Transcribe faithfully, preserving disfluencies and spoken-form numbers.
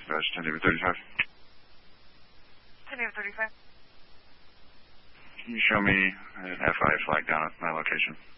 dispatch, ten David thirty-five. ten David thirty-five. Can you show me an F I flag down at my location?